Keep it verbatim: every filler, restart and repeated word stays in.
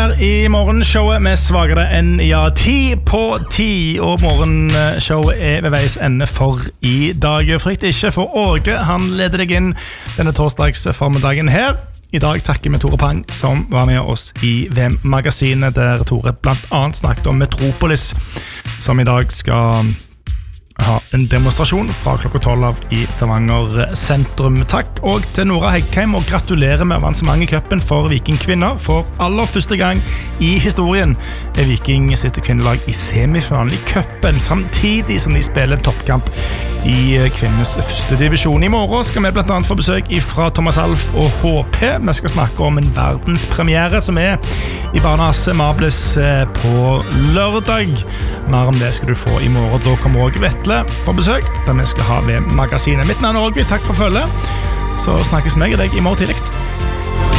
her i morgenshowet med svagere enn ja, ti på ti. Og morgenshowet er ved veis ende for i dag. Frykt ikke for Åge, han leder deg inn denne torsdags formiddagen her. I dag takker vi Tore Pang som var med oss i V M-magasinet, der Tore blant annet snakket om Metropolis, som i dag skal ha en demonstrasjon fra klokka tolv i Stavanger sentrum. Takk og til Nora Heggheim, og gratulerer med avansement i cupen for Viking-kvinner. For aller første gang i historien er Viking sitt kvinnelag i semifinalen i cupen, samtidig som de spiller en toppkamp i kvinnes første divisjon. I morgen skal vi blant annet få besøk fra Thomas Alf og H P. Vi skal snakke om en verdenspremiere som er i Barnas Mables på lørdag. Mer om det skal du få i morgen. Da kommer også Vetle på besøk, der vi skal ha V M-magasinet. Mitt navn er Åge, takk for følget. Så snakkes meg og deg i morgen tidlig.